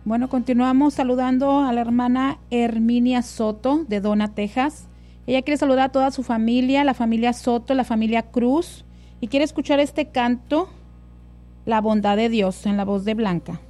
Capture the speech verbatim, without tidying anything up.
Bueno, continuamos saludando a la hermana Herminia Soto de Donna, Texas. Ella quiere saludar a toda su familia, la familia Soto, la familia Cruz, y quiere escuchar este canto, La bondad de Dios, en la voz de Blanca.